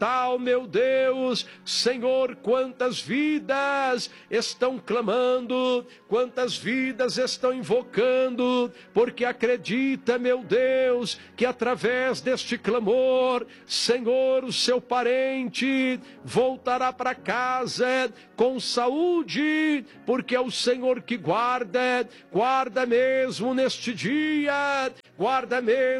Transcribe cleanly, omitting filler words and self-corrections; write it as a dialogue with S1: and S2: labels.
S1: Natal, meu Deus. Senhor, quantas vidas estão clamando, quantas vidas estão invocando, porque acredita, meu Deus, que através deste clamor, Senhor, o seu parente voltará para casa com saúde, porque é o Senhor que guarda mesmo neste dia, guarda mesmo